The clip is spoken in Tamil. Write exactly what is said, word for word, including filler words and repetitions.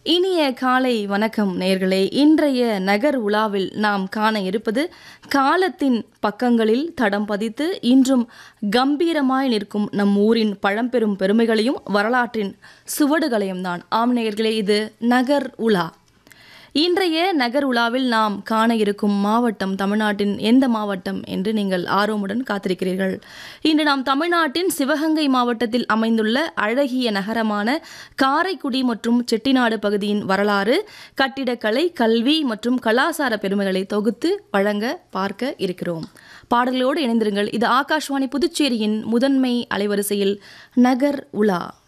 இனிய காலை வணக்கம் நேயர்களே. இன்றைய நகர் உலாவில் நாம் காண இருப்பது காலத்தின் பக்கங்களில் தடம் பதித்து இன்றும் கம்பீரமாய் நிற்கும் நம் ஊரின் பழம்பெரும் பெருமைகளையும் வரலாற்றின் சுவடுகளையும் தான். ஆம் நேயர்களே, இது நகர் உலா. இன்றைய நகர் உலாவில் நாம் காண இருக்கும் மாவட்டம் தமிழ்நாட்டின் எந்த மாவட்டம் என்று நீங்கள் ஆர்வமுடன் காத்திருக்கிறீர்கள். இன்று நாம் தமிழ்நாட்டின் சிவகங்கை மாவட்டத்தில் அமைந்துள்ள அழகிய நகரமான காரைக்குடி மற்றும் செட்டிநாடு பகுதியின் வரலாறு, கட்டிடக்கலை, கல்வி மற்றும் கலாசார பெருமைகளை தொகுத்து வழங்க பார்க்க இருக்கிறோம். பாடல்களோடு இணைந்திருங்கள். இது ஆகாஷ்வாணி புதுச்சேரியின் முதன்மை அலைவரிசையில் நகர் உலா.